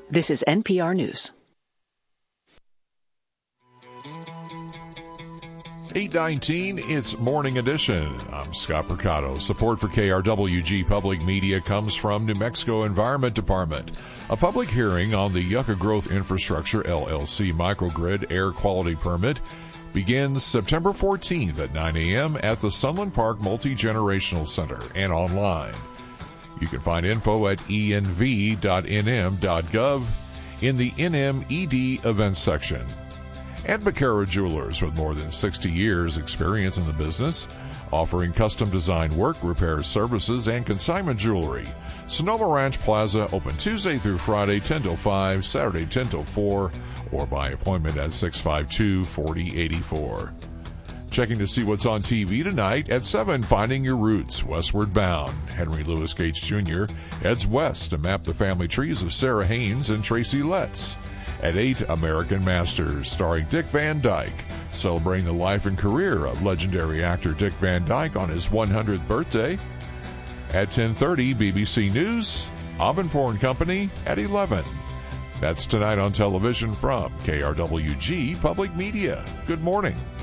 This is NPR News. 8:19, it's Morning Edition. I'm Scott Mercado. Support for KRWG Public Media comes from New Mexico Environment Department. A public hearing on the Yucca Growth Infrastructure LLC microgrid air quality permit begins September 14th at 9 a.m. at the Sunland Park Multi-Generational Center and online. You can find info at env.nm.gov in the NMED events section. And Becerra Jewelers, with more than 60 years experience in the business, offering custom design work, repair services, and consignment jewelry. Sonoma Ranch Plaza, open Tuesday through Friday, 10 till 5, Saturday, 10 till 4, or by appointment at 652-4084. Checking to see what's on TV tonight at 7, Finding Your Roots, Westward Bound. Henry Louis Gates Jr. heads west to map the family trees of Sarah Haynes and Tracy Letts. At 8, American Masters, starring Dick Van Dyke, celebrating the life and career of legendary actor Dick Van Dyke on his 100th birthday. At 10:30, BBC News, Abenpour & Company at 11. That's tonight on television from KRWG Public Media. Good morning.